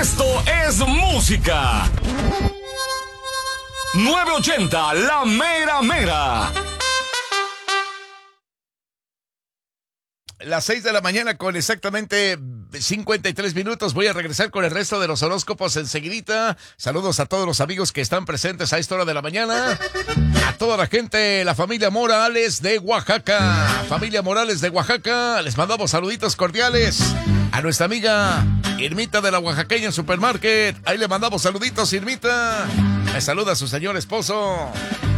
Esto es música. 980, la mera mera. Las 6 de la mañana con exactamente 53 minutos. Voy a regresar con el resto de los horóscopos enseguidita. Saludos a todos los amigos que están presentes a esta hora de la mañana. A toda la gente, la familia Morales de Oaxaca. Familia Morales de Oaxaca, les mandamos saluditos cordiales. A nuestra amiga Irmita de la Oaxaqueña Supermarket. Ahí le mandamos saluditos, Irmita. Me saluda a su señor esposo.